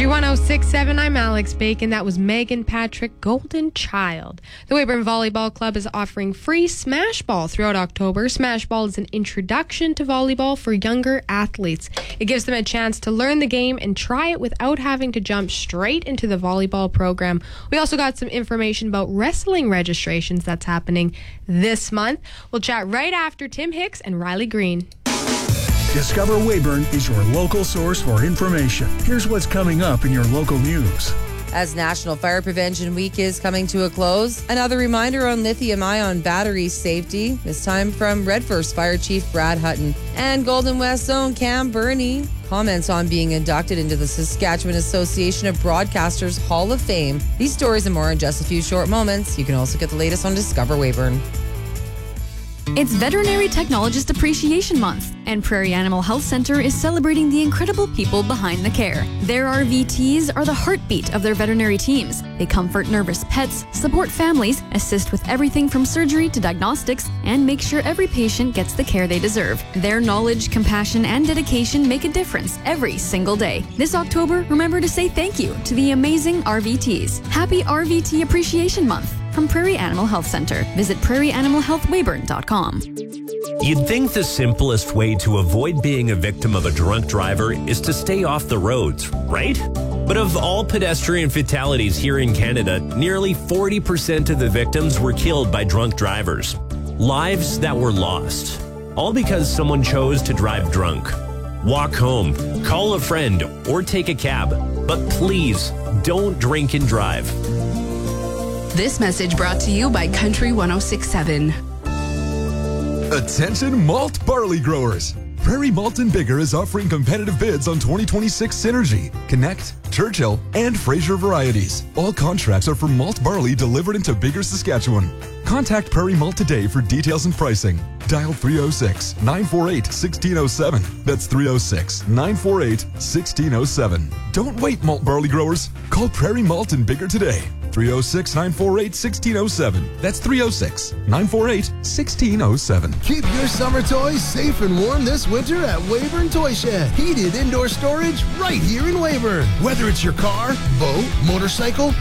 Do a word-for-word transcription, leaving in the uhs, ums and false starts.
Country one oh six point seven, I'm Alex Bacon. That was Megan Patrick, Golden Child. The Weyburn Volleyball Club is offering free Smash Ball throughout October. Smash Ball is an introduction to volleyball for younger athletes. It gives them a chance to learn the game and try it without having to jump straight into the volleyball program. We also got some information about wrestling registrations that's happening this month. We'll chat right after Tim Hicks and Riley Green. Discover Weyburn is your local source for information. Here's what's coming up in your local news. As National Fire Prevention Week is coming to a close, another reminder on lithium-ion battery safety, this time from Redfirst Fire Chief Brad Hutton. And Golden West's own Cam Burney comments on being inducted into the Saskatchewan Association of Broadcasters Hall of Fame. These stories and more in just a few short moments. You can also get the latest on Discover Weyburn. It's Veterinary Technologist Appreciation Month, and Prairie Animal Health Centre is celebrating the incredible people behind the care. Their R V Ts are the heartbeat of their veterinary teams. They comfort nervous pets, support families, assist with everything from surgery to diagnostics, and make sure every patient gets the care they deserve. Their knowledge, compassion, and dedication make a difference every single day. This October, remember to say thank you to the amazing R V Ts. Happy R V T Appreciation Month from Prairie Animal Health Centre. Visit prairie animal health weyburn dot com. You'd think the simplest way to avoid being a victim of a drunk driver is to stay off the roads, right? But of all pedestrian fatalities here in Canada, nearly forty percent of the victims were killed by drunk drivers. Lives that were lost. All because someone chose to drive drunk. Walk home, call a friend, or take a cab. But please, don't drink and drive. This message brought to you by Country one oh six point seven. Attention malt barley growers. Prairie Malt and Bigger is offering competitive bids on twenty twenty-six Synergy, Connect, Churchill, and Fraser varieties. All contracts are for malt barley delivered into Bigger, Saskatchewan. Contact Prairie Malt today for details and pricing. Dial three oh six, nine four eight, one six oh seven. That's three oh six, nine four eight, one six oh seven. Don't wait, malt barley growers. Call Prairie Malt and Bigger today. three oh six, nine four eight, one six oh seven. That's three oh six, nine four eight, one six oh seven. Keep your summer toys safe and warm this winter at Weyburn Toy Shed. Heated indoor storage right here in Weyburn. Whether it's your car, boat, motorcycle,